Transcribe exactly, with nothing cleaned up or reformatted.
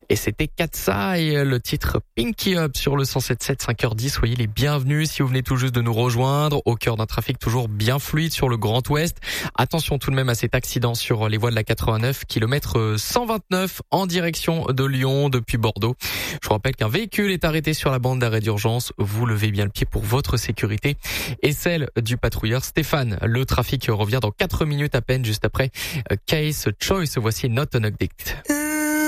Et c'était Katsa et le titre Pinky Up sur le cent sept sept, cinq heures dix. Soyez les bienvenus si vous venez tout juste de nous rejoindre au cœur d'un trafic toujours bien fluide sur le Grand Ouest. Attention tout de même à cet accident sur les voies de la quatre-vingt-neuf, kilomètre cent vingt-neuf en direction de Lyon depuis Bordeaux. Je vous rappelle qu'un véhicule est arrêté sur la bande d'arrêt d'urgence. Vous levez bien le pied pour votre sécurité et celle du patrouilleur Stéphane. Le trafic revient dans quatre minutes à peine juste après Case Choice. Voici Not an Addict.